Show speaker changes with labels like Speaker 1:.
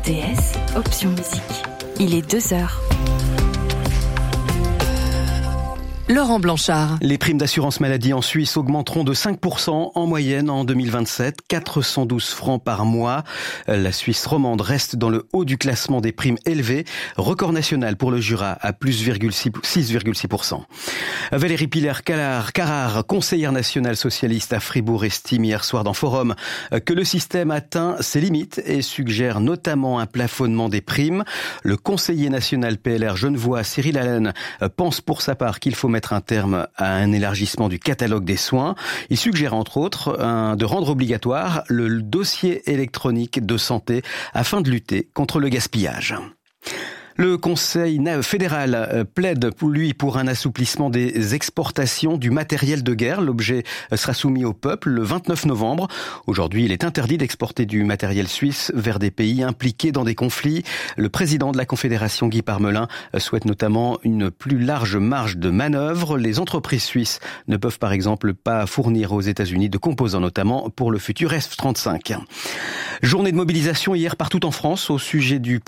Speaker 1: RTS, option musique. Il est 2h. Laurent Blanchard.
Speaker 2: Les primes d'assurance maladie en Suisse augmenteront de 5% en moyenne en 2027, 412 francs par mois. La Suisse romande reste dans le haut du classement des primes élevées, record national pour le Jura à plus 6,6%. Valérie Piller-Carrard, conseillère nationale socialiste à Fribourg, estime hier soir dans Forum que le système atteint ses limites et suggère notamment un plafonnement des primes. Le conseiller national PLR genevois Cyril Allen pense pour sa part qu'il faut mettre un terme à un élargissement du catalogue des soins. Il suggère entre autres de rendre obligatoire le dossier électronique de santé afin de lutter contre le gaspillage. Le Conseil fédéral plaide pour un assouplissement des exportations du matériel de guerre. L'objet sera soumis au peuple le 29 novembre. Aujourd'hui, il est interdit d'exporter du matériel suisse vers des pays impliqués dans des conflits. Le président de la Confédération, Guy Parmelin, souhaite notamment une plus large marge de manœuvre. Les entreprises suisses ne peuvent par exemple pas fournir aux États-Unis de composants, notamment pour le futur F-35. Journée de mobilisation hier partout en France au sujet du